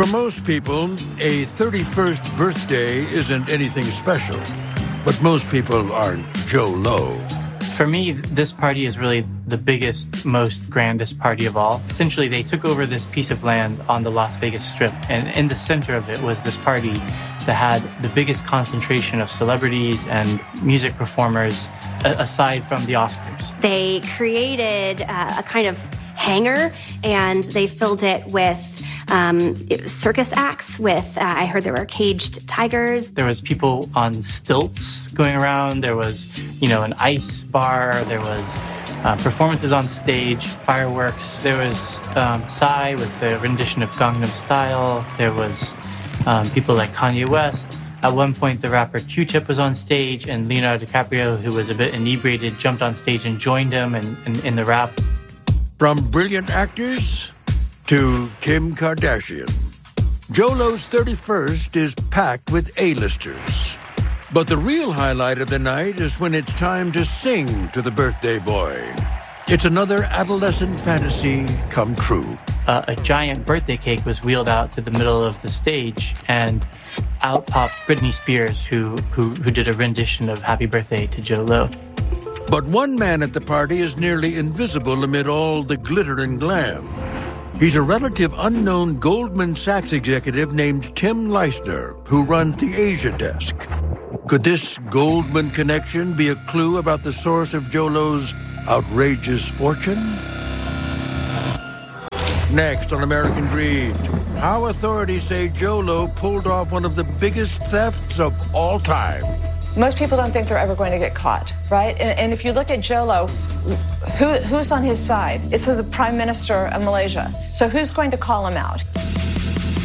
For most people, a 31st birthday isn't anything special. But most people aren't Joe Low. For me, this party is really the biggest, most grandest party of all. Essentially, they took over this piece of land on the Las Vegas Strip, and in the center of it was this party that had the biggest concentration of celebrities and music performers aside from the Oscars. They created a kind of hangar, and they filled it with circus acts with, I heard there were caged tigers. There was people on stilts going around. There was, an ice bar. There was performances on stage, fireworks. There was Psy with the rendition of Gangnam Style. There was people like Kanye West. At one point, the rapper Q-Tip was on stage, and Leonardo DiCaprio, who was a bit inebriated, jumped on stage and joined him in the rap. From brilliant actors to Kim Kardashian, Jolo's 31st is packed with A-listers. But the real highlight of the night is when it's time to sing to the birthday boy. It's another adolescent fantasy come true. A giant birthday cake was wheeled out to the middle of the stage, and out popped Britney Spears, who did a rendition of Happy Birthday to Jolo. But one man at the party is nearly invisible amid all the glitter and glam. He's a relative unknown Goldman Sachs executive named Tim Leissner, who runs the Asia desk. Could this Goldman connection be a clue about the source of Jolo's outrageous fortune? Next on American Greed, how authorities say Jolo pulled off one of the biggest thefts of all time. Most people don't think they're ever going to get caught, right? And if you look at Jolo, who's on his side? It's the Prime Minister of Malaysia. So who's going to call him out?